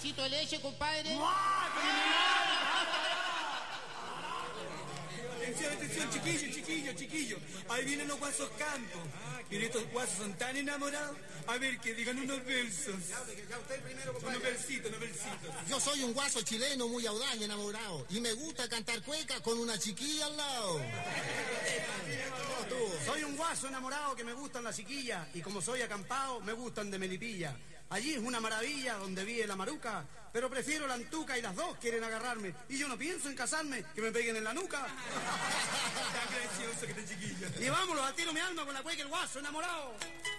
vasito de leche, compadre? Atención, chiquillo. Ahí vienen los guasos campos. Y estos guasos son tan enamorados. A ver, que digan unos versos. Ya usted primero, compadre. Unos versitos. Yo soy un guaso chileno muy audaz y enamorado. Y me gusta cantar cueca con una chiquilla al lado. Soy un guaso enamorado que me gustan las chiquillas. Y como soy acampado, me gustan de Melipilla. Allí es una maravilla donde vive la maruca. Pero prefiero la antuca y las dos quieren agarrarme. Y yo no pienso en casarme, que me peguen en la nuca. Tan gracioso que te chiquillo. Y vámonos, al tiro mi alma con la cueca el guaso enamorado.